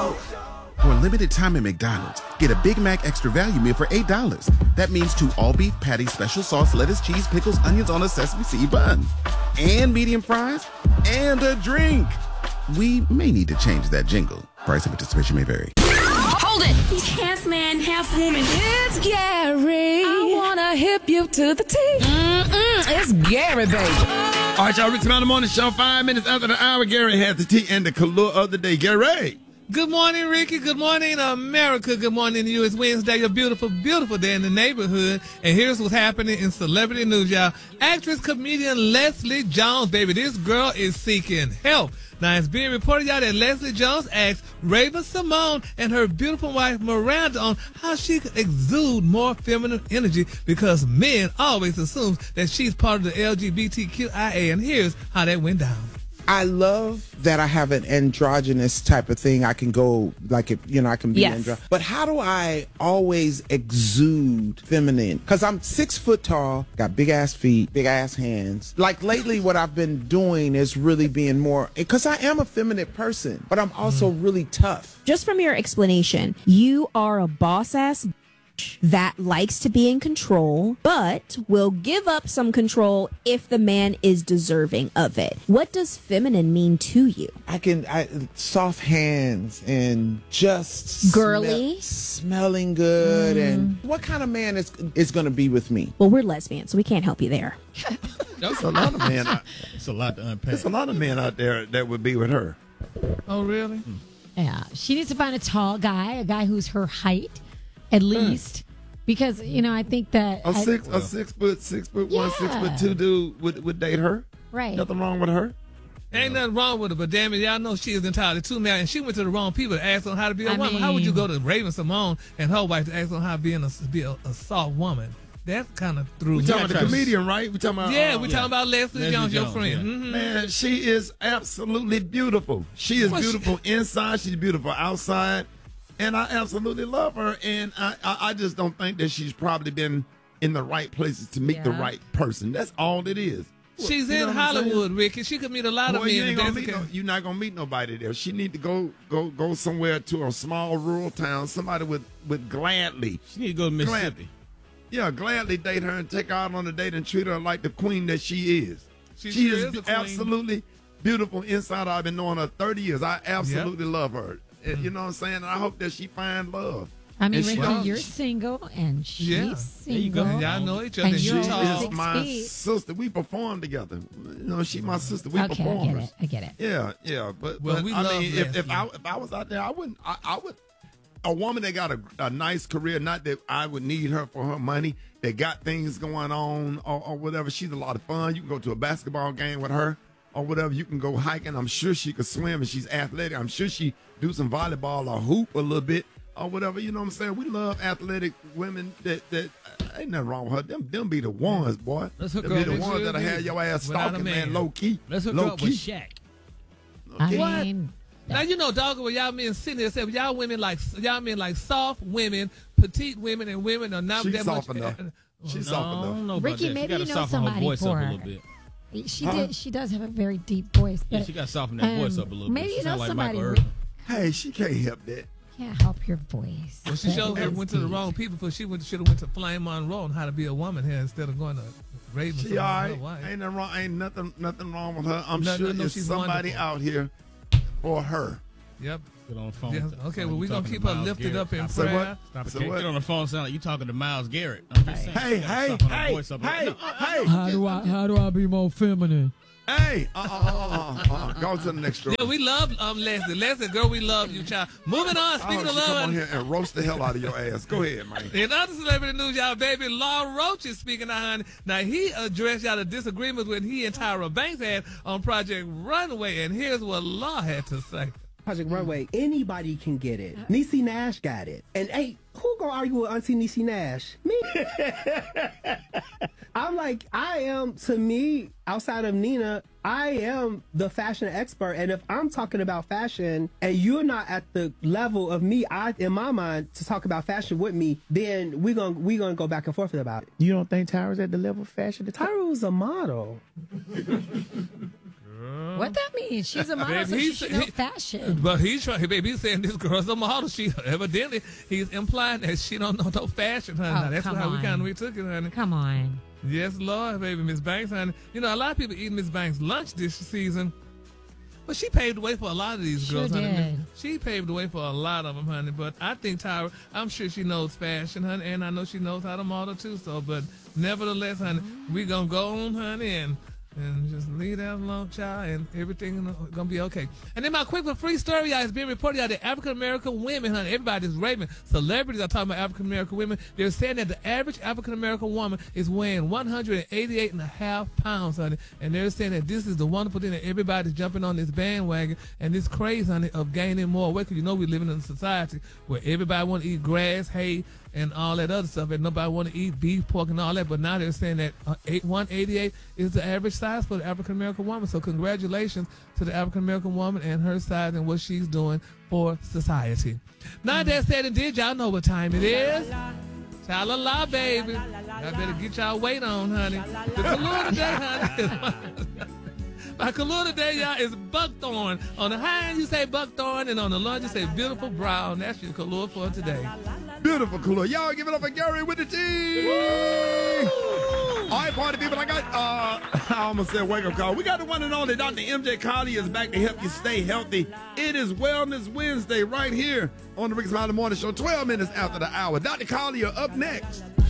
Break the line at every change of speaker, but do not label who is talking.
For a limited time at McDonald's, get a Big Mac Extra Value Meal for $8. That means 2 all-beef patties, special sauce, lettuce, cheese, pickles, onions on a sesame seed bun. And medium fries. And a drink. We may need to change that jingle. Price and participation may vary.
Hold it! He's half man, half woman. It's Gary. I wanna hip you to the T. It's Gary, baby.
All right, y'all. Rick Smiley Morning Show. 5 minutes after the hour. Gary has the tea and the color of the day. Gary.
Good morning, Ricky. Good morning, America. Good morning to you. It's Wednesday, a beautiful, beautiful day in the neighborhood. And here's what's happening in celebrity news, y'all. Actress, comedian Leslie Jones, baby. This girl is seeking help. Now, it's being reported, y'all, that Leslie Jones asked Raven-Symoné and her beautiful wife, Miranda, on how she could exude more feminine energy because men always assume that she's part of the LGBTQIA. And here's how that went down.
I love that I have an androgynous type of thing. I can go like, I can be androgynous. But how do I always exude feminine? Because I'm 6 foot tall, got big ass feet, big ass hands. Like lately, what I've been doing is really being more, because I am a feminine person, but I'm also really tough.
Just from your explanation, you are a boss ass that likes to be in control, but will give up some control if the man is deserving of it. What does feminine mean to you?
I soft hands and just
girly,
smelling good. And what kind of man is going to be with me?
Well, we're lesbians, so we can't help you there.
There's a lot of men. It's a lot to unpack. There's a lot of men out there that would be with her.
Oh, really?
Yeah, she needs to find a tall guy, a guy who's her height. At least, because I think that
a 6 foot 1, 6'2" dude would date her.
Right?
Nothing wrong with her.
Ain't nothing wrong with her, but damn it, y'all know she is entirely too married, and she went to the wrong people to ask on how to be a woman. How would you go to Raven-Symoné and her wife to ask on how to be a soft woman? That kind of threw me.
We're talking about the comedian, right? We're talking about
talking about Leslie Jones, your friend.
Yeah.
Mm-hmm.
Man, she is absolutely beautiful. She is beautiful inside. She's beautiful outside. And I absolutely love her, and I just don't think that she's probably been in the right places to meet the right person. That's all it is.
She's in Hollywood, Ricky. She could meet a lot of men.
You're not gonna meet nobody there. She need to go somewhere to a small rural town. Somebody would gladly.
She need to go to Mississippi.
Gladly date her and take her out on a date and treat her like the queen that she is.
She
is absolutely beautiful inside. I've been knowing her 30 years. I absolutely love her. You know what I'm saying? And I hope that she find love.
I mean, Ricky, you're single and she's single.
There you go. Y'all know each other.
And
She
you're
is my sister. We perform together. She's my sister. We perform.
I get it.
Yeah. But I mean, if I was out there, I would. A woman that got a nice career, not that I would need her for her money, that got things going on or whatever. She's a lot of fun. You can go to a basketball game with her or whatever. You can go hiking. I'm sure she could swim and she's athletic. I'm sure she do some volleyball or hoop a little bit or whatever. You know what I'm saying? We love athletic women that ain't nothing wrong with her. Them be the ones, boy.
Let's hook
them
up
be the
with
ones that'll have your ass stalking, man, low key.
Let's hook up with Shaq.
I mean,
now dog, when y'all men sitting there saying y'all men like soft women, petite women, and women are not that much.
She's soft enough.
Ricky, maybe you know somebody for her. She does have a very deep voice. But,
she got to soften that voice up a little bit.
Maybe you know somebody.
Hey, she can't help that.
Can't help your voice.
Well, she went to the wrong people, but she should have went to Flame Monroe on how to be a woman here instead of going to Raven.
She all right. Ain't nothing wrong with her. I'm sure there's somebody out here for her.
Yep.
Get on the phone.
Yeah. Okay, well, we're going to keep her lifted up in prayer.
Get on the phone sound like you talking to Myles Garrett.
Hey. How
do I be more feminine?
Hey, go to the next story.
Yeah, we love Leslie. Leslie, girl, we love you, child. Moving on, speaking of love.
Come on here and roast the hell out of your ass. Go ahead, man.
In other celebrity news, y'all, baby, Law Roach is speaking out, honey. Now, he addressed y'all the disagreements with he and Tyra Banks had on Project Runway, and here's what Law had to say.
Project Runway, anybody can get it. Niecy Nash got it. And hey, who gonna argue with Auntie Niecy Nash? Me. I'm like, to me, outside of Nina, I am the fashion expert. And if I'm talking about fashion and you're not at the level of me, in my mind, to talk about fashion with me, then we're gonna go back and forth about it.
You don't think Tyra's at the level of fashion?
Tyra was a model.
What that means? She's a model, so she should know fashion.
But he's saying this girl's a model. She evidently he's implying that she don't know no fashion, honey.
Oh,
now, that's how we took it, honey.
Come on.
Yes, Lord, baby, Miss Banks, honey. You know, a lot of people eat Miss Banks' lunch this season. But she paved the way for a lot of these girls, honey.
Did.
She paved the way for a lot of them, honey. But I think Tyra, I'm sure she knows fashion, honey, and I know she knows how to model too. So, but nevertheless, honey, we gonna go on, honey, and just leave that alone, child, and everything gonna be okay. And then my quick but free story, y'all, is being reported out that African American women, honey, everybody's raving. Celebrities are talking about African American women. They're saying that the average African American woman is weighing 188.5 pounds, honey. And they're saying that this is the wonderful thing that everybody's jumping on this bandwagon and this craze, honey, of gaining more weight. Because you know we live in a society where everybody want to eat grass, hay, and all that other stuff, and nobody want to eat beef, pork, and all that. But now they're saying that 188 is the average size for the African American woman. So congratulations to the African American woman and her size and what she's doing for society. Now that said and did, y'all know what time it is. Cha-la-la, baby. Y'all better get y'all weight on, honey. The Kahlua today, honey. My Kahlua today, y'all, is buckthorn. On the high end, you say buckthorn, and on the low, you say beautiful brown. That's your Kahlua for today.
Beautiful Kahlua. Y'all give it up for Gary with the T. All right, party people, I got, I almost said wake up call. We got the one and only Dr. MJ Collier is back to help you stay healthy. It is Wellness Wednesday right here on the Rick Smiley Morning Show, 12 minutes after the hour. Dr. Collier up next.